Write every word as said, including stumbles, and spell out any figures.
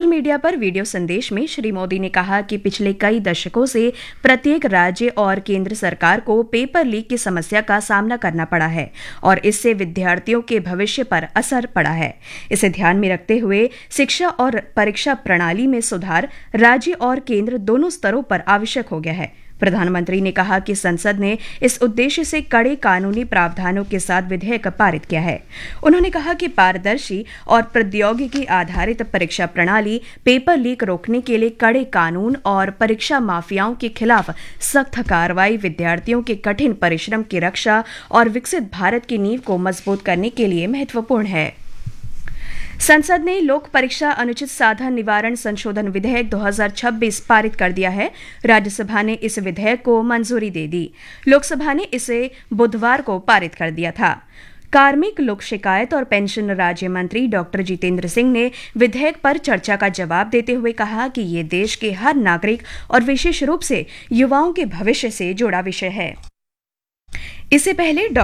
Media पर video संदेश में श्री मोदी ने कहा कि पिछले कई दशकों से प्रत्येक राज्य और केंद्र सरकार को पेपर लीक की समस्या का सामना करना पड़ा है और इससे विद्यार्थियों के भविष्य पर असर पड़ा है। इसे ध्यान में रखते हुए शिक्षा और परीक्षा प्रणाली में सुधार राज्य और केंद्र दोनों स्तरों पर आवश्यक हो गया है। प्रधानमंत्री ने कहा कि संसद ने इस उद्देश्य से कड़े कानूनी प्रावधानों के साथ विधेयक पारित किया है। उन्होंने कहा कि पारदर्शी और प्रौद्योगिकी आधारित परीक्षा प्रणाली पेपर लीक रोकने के लिए कड़े कानून और परीक्षा माफियाओं के खिलाफ सख्त कार्रवाई विद्यार्थियों के कठिन परिश्रम की रक्षा और विकसित भारत की नींव को मजबूत करने के लिए महत्वपूर्ण है। संसद ने लोक परीक्षा अनुचित साधन निवारण संशोधन विधेयक दो हज़ार छब्बीस पारित कर दिया है। राज्यसभा ने इस विधेयक को मंजूरी दे दी। लोकसभा ने इसे बुधवार को पारित कर दिया था। कार्मिक, लोक शिकायत और पेंशन राज्य मंत्री डॉक्टर जितेंद्र सिंह ने विधेयक पर चर्चा का जवाब देते हुए कहा कि ये देश के हर नागरिक और विशेष रूप से युवाओं के भविष्य से जुड़ा विषय है। इससे पहले